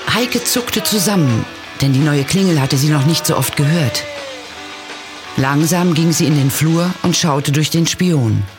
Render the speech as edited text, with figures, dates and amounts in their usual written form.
Heike zuckte zusammen, denn die neue Klingel hatte sie noch nicht so oft gehört. Langsam ging sie in den Flur und schaute durch den Spion.